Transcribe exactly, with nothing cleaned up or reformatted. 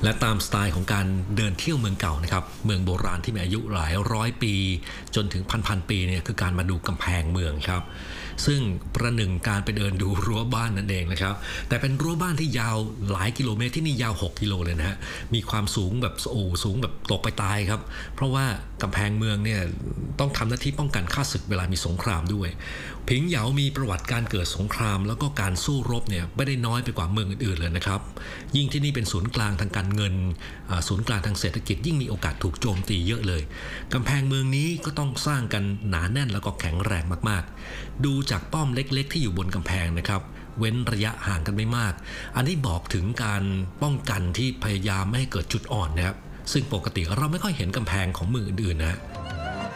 และตามสไตล์ของการเดินเที่ยวเมืองเก่านะครับเมืองโบราณที่มีอายุหลายร้อยปีจนถึงพันพันปีเนี่ยคือการมาดูกำแพงเมืองครับซึ่งประหนึ่งการไปเดินดูรั้วบ้านนั่นเองนะครับแต่เป็นรั้วบ้านที่ยาวหลายกิโลเมตรที่นี่ยาวหกกิโลเลยนะฮะมีความสูงแบบโอ้สูงแบบตกไปตายครับเพราะว่ากำแพงเมืองเนี่ยต้องทำหน้าที่ป้องกันข้าศึกเวลามีสงครามด้วยผิงเหยามีประวัติการเกิดสงครามแล้วก็การสู้รบเนี่ยไม่ได้น้อยไปกว่าเมืองอื่นๆเลยนะครับยิ่งที่นี่เป็นศูนย์กลางทางการเงินศูนย์กลางทางเศรษฐกิจยิ่งมีโอกาสถูกโจมตีเยอะเลยกำแพงเมืองนี้ก็ต้องสร้างกันหนาแน่นแล้วก็แข็งแรงมากๆดูจากป้อมเล็กๆที่อยู่บนกำแพงนะครับเว้นระยะห่างกันไม่มากอันนี้บอกถึงการป้องกันที่พยายามไม่ให้เกิดจุดอ่อนนะครับซึ่งปกติเราไม่ค่อยเห็นกำแพงของเมืองอื่นๆนะ